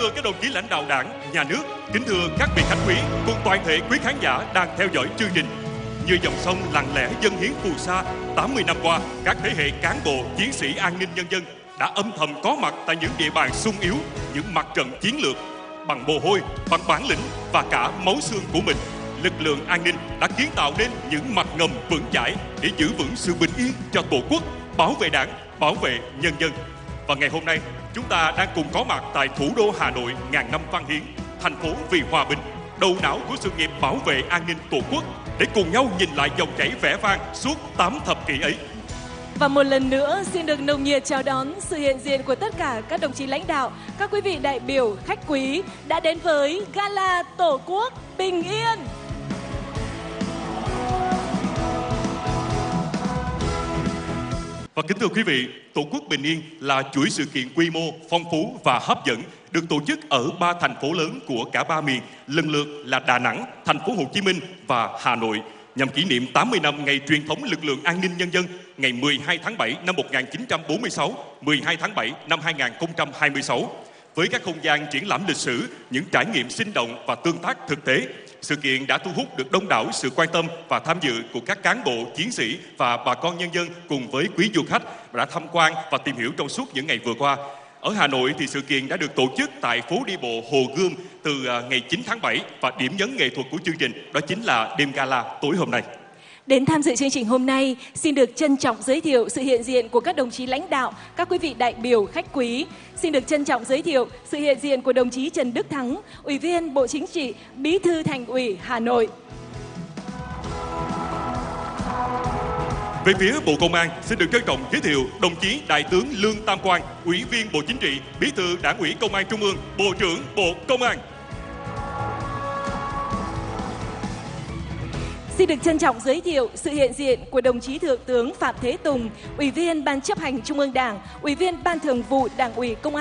thưa các đồng chí lãnh đạo Đảng, Nhà nước, kính thưa các vị khách quý cùng toàn thể quý khán giả đang theo dõi chương trình. Như dòng sông lặng lẽ dâng hiến phù sa, 80 năm qua, các thế hệ cán bộ, chiến sĩ an ninh nhân dân đã âm thầm có mặt tại những địa bàn xung yếu, những mặt trận chiến lược. Bằng mồ hôi, bằng bản lĩnh và cả máu xương của mình, lực lượng an ninh đã kiến tạo nên những mặt ngầm vững chãi để giữ vững sự bình yên cho Tổ quốc, bảo vệ Đảng, bảo vệ nhân dân. Và ngày hôm nay, chúng ta đang cùng có mặt tại thủ đô Hà Nội ngàn năm văn hiến, thành phố vì hòa bình, đầu não của sự nghiệp bảo vệ an ninh Tổ quốc, để cùng nhau nhìn lại dòng chảy vẻ vang suốt 8 thập kỷ ấy. Và một lần nữa xin được nồng nhiệt chào đón sự hiện diện của tất cả các đồng chí lãnh đạo, các quý vị đại biểu, khách quý đã đến với Gala Tổ quốc Bình Yên. Và kính thưa quý vị, Tổ quốc Bình Yên là chuỗi sự kiện quy mô, phong phú và hấp dẫn được tổ chức ở 3 thành phố lớn của cả 3 miền, lần lượt là Đà Nẵng, Thành phố Hồ Chí Minh và Hà Nội, nhằm kỷ niệm 80 năm ngày truyền thống lực lượng an ninh nhân dân, ngày 12 tháng 7 năm 1946, 12 tháng 7 năm 2026. Với các không gian triển lãm lịch sử, những trải nghiệm sinh động và tương tác thực tế, sự kiện đã thu hút được đông đảo sự quan tâm và tham dự của các cán bộ, chiến sĩ và bà con nhân dân cùng với quý du khách đã tham quan và tìm hiểu trong suốt những ngày vừa qua. Ở Hà Nội thì sự kiện đã được tổ chức tại phố đi bộ Hồ Gươm từ ngày 9 tháng 7 và điểm nhấn nghệ thuật của chương trình đó chính là đêm gala tối hôm nay. Đến tham dự chương trình hôm nay, xin được trân trọng giới thiệu sự hiện diện của các đồng chí lãnh đạo, các quý vị đại biểu, khách quý. Xin được trân trọng giới thiệu sự hiện diện của đồng chí Trần Đức Thắng, Ủy viên Bộ Chính trị, Bí thư Thành ủy Hà Nội. Về phía Bộ Công an, xin được trân trọng giới thiệu đồng chí Đại tướng Lương Tam Quang, Ủy viên Bộ Chính trị, Bí thư Đảng ủy Công an Trung ương, Bộ trưởng Bộ Công an. Xin được trân trọng giới thiệu sự hiện diện của đồng chí Thượng tướng Phạm Thế Tùng, Ủy viên Ban Chấp hành Trung ương Đảng, Ủy viên Ban Thường vụ Đảng ủy Công an